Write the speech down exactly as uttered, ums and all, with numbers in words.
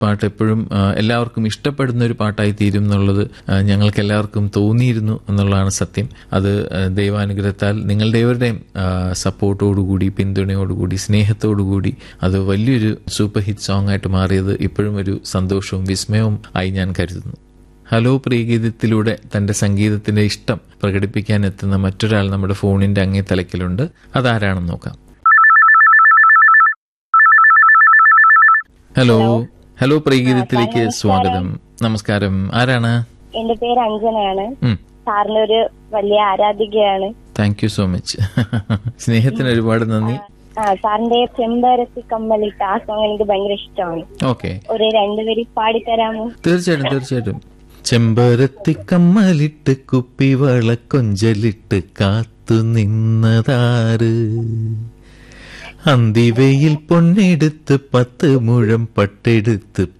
പാട്ട് എപ്പോഴും എല്ലാവർക്കും ഇഷ്ടപ്പെടുന്ന ഒരു പാട്ടായി തീരും എന്നുള്ളത് ഞങ്ങൾക്ക് എല്ലാവർക്കും തോന്നിയിരുന്നു എന്നുള്ളതാണ് സത്യം. അത് ദൈവാനുഗ്രഹത്താൽ നിങ്ങളുടെ ഏവരുടെയും സപ്പോർട്ടോടുകൂടി, പിന്തുണയോടുകൂടി, സ്നേഹത്തോടുകൂടി അത് വലിയൊരു സൂപ്പർ ഹിറ്റ് സോങ് ആയിട്ട് മാറിയത് ഇപ്പോഴും ഒരു സന്തോഷവും വിസ്മയവും ആയി ഞാൻ കരുതുന്നു. ഹലോ പ്രിയഗീതത്തിലൂടെ തന്റെ സംഗീതത്തിന്റെ ഇഷ്ടം പ്രകടിപ്പിക്കാൻ എത്തുന്ന മറ്റൊരാൾ നമ്മുടെ ഫോണിന്റെ അങ്ങേ തലക്കിലുണ്ട്. അതാരാണെന്ന് നോക്കാം. ഹലോ ഹലോ പ്രിയഗീതത്തിലേക്ക് സ്വാഗതം. നമസ്കാരം. ആരാണ്? എന്റെ പേര് അഞ്ജനയാണ്. സാറിന്റെ ഒരു വലിയ ആരാധികയാണ്. Thank you so much. സ്നേഹത്തിന് ഒരുപാട് നന്ദി. സാറിന്റെ ചെമ്പരത്തി കമ്മലിട്ട് ആ സോങ് എനിക്ക് ഭയങ്കര ഇഷ്ടമാണ്. ഓക്കെ, ഒരു രണ്ടുപേരി പാടിത്തരാമോ? തീർച്ചയായിട്ടും തീർച്ചയായിട്ടും. ചെമ്പരത്തി കമ്മലിട്ട് കുപ്പിവള കൊഞ്ചലിട്ട് കാത്തു നിന്നതാറ്, അന്തിവയിൽ പൊന്നെടുത്ത് പത്ത് മുഴം പട്ടെടുത്ത്